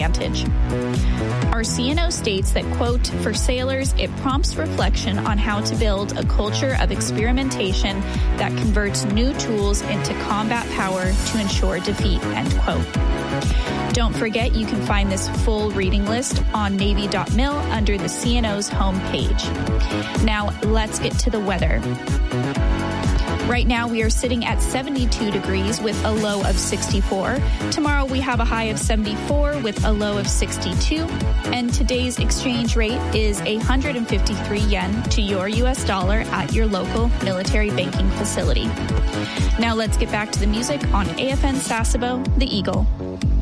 advantage. Our CNO states that, quote, for sailors, it prompts reflection on how to build a culture of experimentation that converts new tools into combat power to ensure defeat, end quote. Don't forget, you can find this full reading list on Navy.mil under the CNO's homepage. Now, let's get to the weather. Right now, we are sitting at 72 degrees with a low of 64. Tomorrow, we have a high of 74 with a low of 62. And today's exchange rate is 153 yen to your U.S. dollar at your local military banking facility. Now, let's get back to the music on AFN Sasebo, The Eagle.